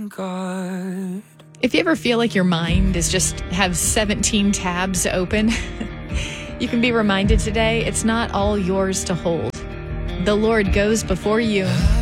God. If you ever feel like your mind is just have 17 tabs open, you can be reminded today it's not all yours to hold. The Lord goes before you.